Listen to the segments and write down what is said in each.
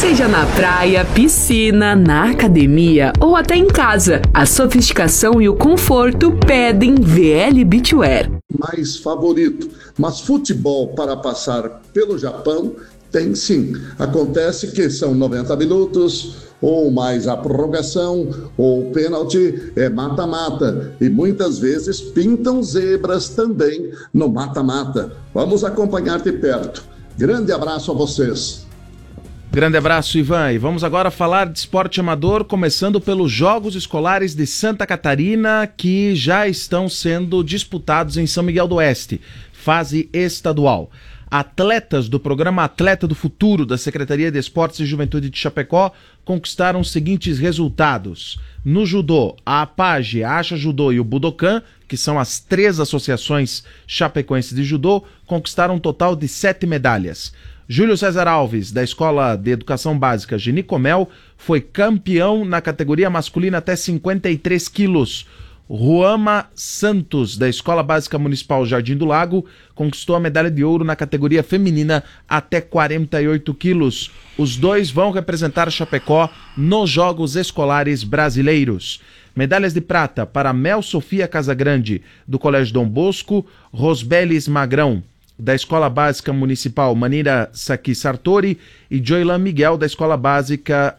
Seja na praia, piscina, na academia ou até em casa, a sofisticação e o conforto pedem VL Beachwear. Mais favorito, mas futebol para passar pelo Japão tem sim. Acontece que são 90 minutos, ou mais a prorrogação, ou pênalti, é mata-mata. E muitas vezes pintam zebras também no mata-mata. Vamos acompanhar de perto. Grande abraço a vocês. Grande abraço, Ivan. E vamos agora falar de esporte amador, começando pelos Jogos Escolares de Santa Catarina, que já estão sendo disputados em São Miguel do Oeste, fase estadual. Atletas do programa Atleta do Futuro da Secretaria de Esportes e Juventude de Chapecó conquistaram os seguintes resultados. No judô, a APAGE, a Acha Judô e o Budokan, que são as 3 associações chapecoenses de judô, conquistaram um total de 7 medalhas. Júlio César Alves, da Escola de Educação Básica Genicomel, foi campeão na categoria masculina até 53 quilos. Ruama Santos, da Escola Básica Municipal Jardim do Lago, conquistou a medalha de ouro na categoria feminina até 48 quilos. Os dois vão representar Chapecó nos Jogos Escolares Brasileiros. Medalhas de prata para Mel Sofia Casagrande, do Colégio Dom Bosco, Rosbelis Magrão, da Escola Básica Municipal Manira Saki Sartori, e Joilan Miguel, da Escola Básica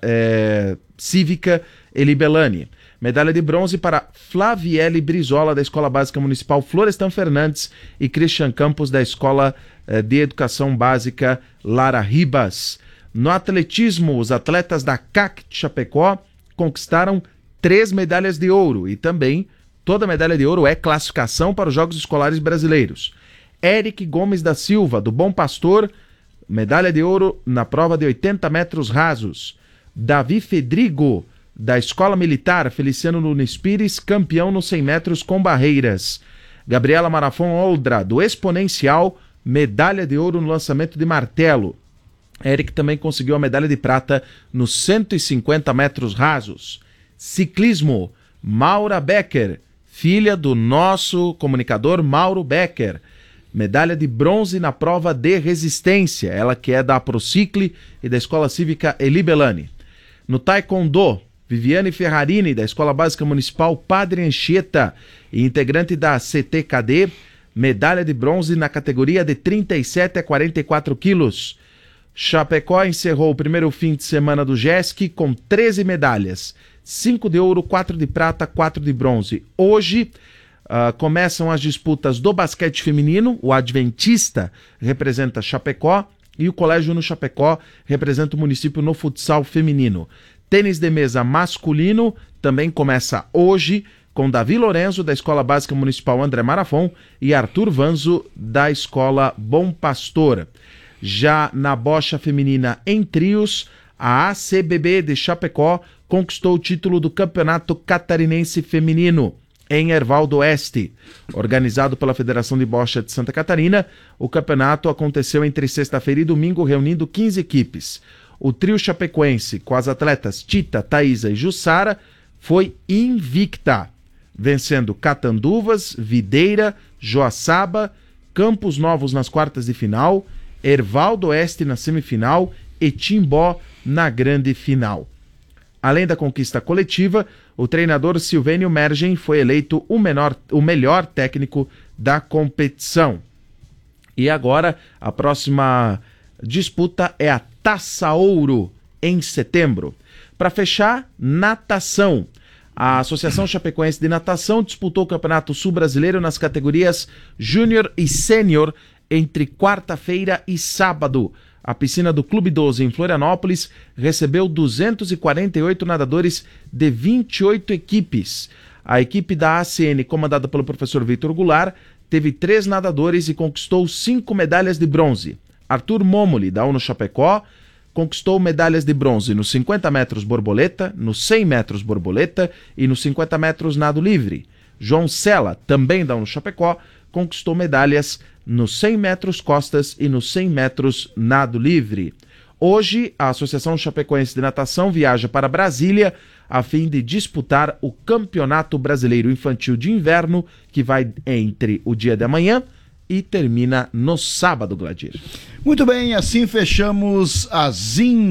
Cívica Elibelani. Medalha de bronze para Flaviele Brizola, da Escola Básica Municipal Florestan Fernandes, e Christian Campos, da Escola de Educação Básica Lara Ribas. No atletismo, os atletas da CAC de Chapecó conquistaram 3 medalhas de ouro, e também toda medalha de ouro é classificação para os Jogos Escolares Brasileiros. Eric Gomes da Silva, do Bom Pastor, medalha de ouro na prova de 80 metros rasos. Davi Fedrigo, da Escola Militar Feliciano Nunes Pires, campeão nos 100 metros com barreiras. Gabriela Marafon Oldra, do Exponencial, medalha de ouro no lançamento de martelo. Eric também conseguiu a medalha de prata nos 150 metros rasos. Ciclismo, Maura Becker, filha do nosso comunicador Mauro Becker, medalha de bronze na prova de resistência, ela que é da Aprocicle e da Escola Cívica Elibelani. No Taekwondo, Viviane Ferrarini, da Escola Básica Municipal Padre Anchieta e integrante da CTKD, medalha de bronze na categoria de 37 a 44 quilos. Chapecó encerrou o primeiro fim de semana do JESC com 13 medalhas, 5 de ouro, 4 de prata, 4 de bronze. Hoje começam as disputas do basquete feminino, o Adventista representa Chapecó e o Colégio no Chapecó representa o município no futsal feminino. Tênis de mesa masculino também começa hoje com Davi Lorenzo, da Escola Básica Municipal André Marafon, e Arthur Vanzo, da Escola Bom Pastor. Já na bocha feminina em trios, a ACBB de Chapecó conquistou o título do Campeonato Catarinense Feminino em Erval do Oeste. Organizado pela Federação de Bocha de Santa Catarina, o campeonato aconteceu entre sexta-feira e domingo, reunindo 15 equipes. O trio chapecoense, com as atletas Tita, Thaisa e Jussara, foi invicta, vencendo Catanduvas, Videira, Joaçaba, Campos Novos nas quartas de final, Erval do Oeste na semifinal e Timbó na grande final. Além da conquista coletiva, o treinador Silvênio Mergen foi eleito o melhor técnico da competição. E agora, a próxima disputa é a Taça Ouro, em setembro. Para fechar, natação. A Associação Chapecoense de Natação disputou o Campeonato Sul-Brasileiro nas categorias Júnior e Sênior entre quarta-feira e sábado. A piscina do Clube 12 em Florianópolis recebeu 248 nadadores de 28 equipes. A equipe da ACN, comandada pelo professor Vitor Goulart, teve 3 nadadores e conquistou 5 medalhas de bronze. Arthur Momoli, da UNO Chapecó, conquistou medalhas de bronze nos 50 metros borboleta, nos 100 metros borboleta e nos 50 metros nado livre. João Sela, também da UNO Chapecó, conquistou medalhas nos 100 metros costas e nos 100 metros nado livre. Hoje, a Associação Chapecoense de Natação viaja para Brasília a fim de disputar o Campeonato Brasileiro Infantil de Inverno, que vai entre o dia de amanhã e termina no sábado, Gladir. Muito bem, assim fechamos a